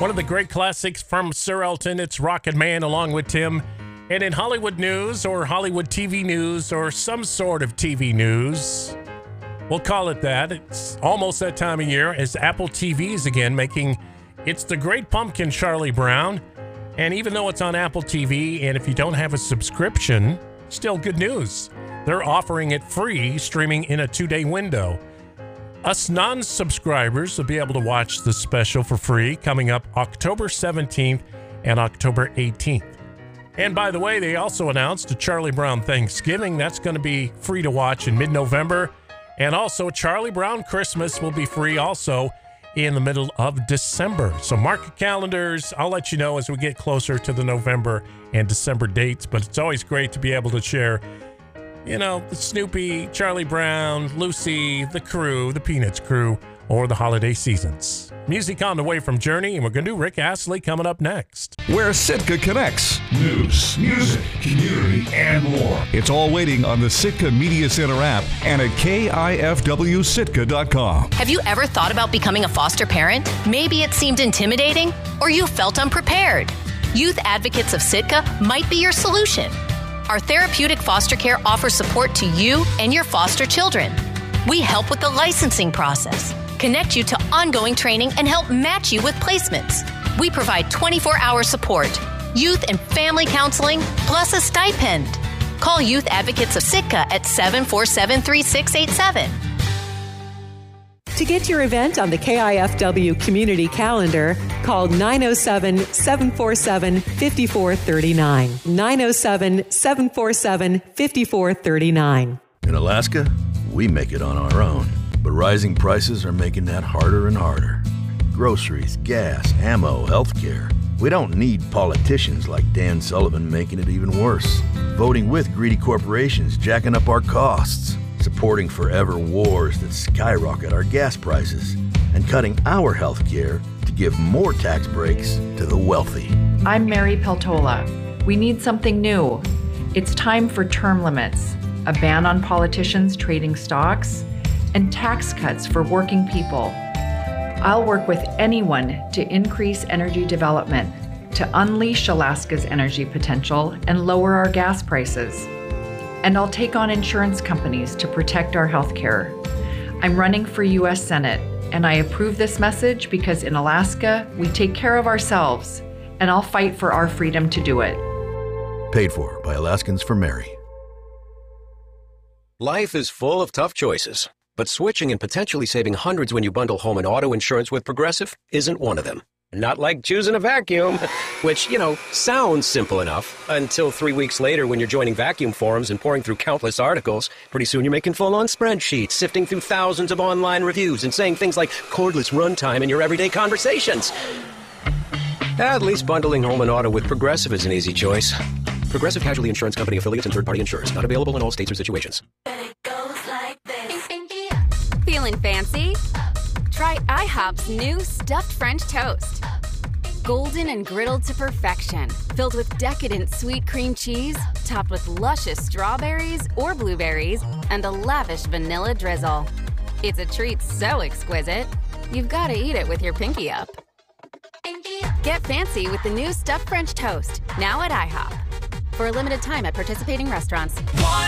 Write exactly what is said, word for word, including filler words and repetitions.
One of the great classics from Sir Elton, it's Rocket Man along with Tim. And in Hollywood news or Hollywood T V news or some sort of T V news, we'll call it that. It's almost that time of year as Apple T V is again making It's the Great Pumpkin, Charlie Brown. And even though it's on Apple T V, and if you don't have a subscription, still good news. They're offering it free, streaming in a two-day window. Us non-subscribers will be able to watch the special for free coming up October seventeenth and October eighteenth. And by the way, they also announced a Charlie Brown Thanksgiving. That's going to be free to watch in mid-November. And also Charlie Brown Christmas will be free also in the middle of December. So mark your calendars. I'll let you know as we get closer to the November and December dates. But it's always great to be able to share, you know, the Snoopy, Charlie Brown, Lucy, the crew, the Peanuts crew, or the holiday seasons. Music on the way from Journey, and we're going to do Rick Astley coming up next. Where Sitka connects. News, music, community, and more. It's all waiting on the Sitka Media Center app and at K I F W Sitka dot com. Have you ever thought about becoming a foster parent? Maybe it seemed intimidating, or you felt unprepared. Youth Advocates of Sitka might be your solution. Our therapeutic foster care offers support to you and your foster children. We help with the licensing process, connect you to ongoing training, and help match you with placements. We provide twenty-four hour support, youth and family counseling, plus a stipend. Call Youth Advocates of Sitka at seven four seven, three six eight seven. To get your event on the K I F W community calendar, call nine oh seven, seven four seven, five four three nine. nine oh seven, seven four seven, five four three nine. In Alaska, we make it on our own, but rising prices are making that harder and harder. Groceries, gas, ammo, healthcare. We don't need politicians like Dan Sullivan making it even worse. Voting with greedy corporations jacking up our costs. Supporting forever wars that skyrocket our gas prices. And cutting our healthcare to give more tax breaks to the wealthy. I'm Mary Peltola. We need something new. It's time for term limits, a ban on politicians trading stocks, and tax cuts for working people. I'll work with anyone to increase energy development, to unleash Alaska's energy potential and lower our gas prices. And I'll take on insurance companies to protect our health care. I'm running for U S Senate, and I approve this message because in Alaska, we take care of ourselves, and I'll fight for our freedom to do it. Paid for by Alaskans for Mary. Life is full of tough choices, but switching and potentially saving hundreds when you bundle home and auto insurance with Progressive isn't one of them. Not like choosing a vacuum, which, you know, sounds simple enough until three weeks later when you're joining vacuum forums and pouring through countless articles. Pretty soon you're making full-on spreadsheets, sifting through thousands of online reviews and saying things like cordless runtime in your everyday conversations. At least bundling home and auto with Progressive is an easy choice. Progressive Casualty Insurance Company affiliates and third-party insurers. Not available in all states or situations. Feeling fancy? Try IHOP's new stuffed French toast. Golden and griddled to perfection, filled with decadent sweet cream cheese, topped with luscious strawberries or blueberries, and a lavish vanilla drizzle. It's a treat so exquisite, you've got to eat it with your pinky up. Get fancy with the new stuffed French toast, now at IHOP. For a limited time at participating restaurants.